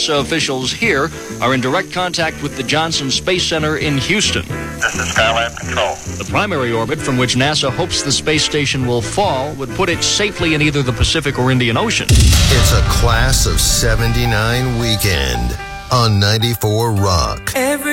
NASA officials here are in direct contact with the Johnson Space Center in Houston. This is Skylab Control. The primary orbit from which NASA hopes the space station will fall would put it safely in either the Pacific or Indian Ocean. It's a Class of 79 weekend on 94 Rock.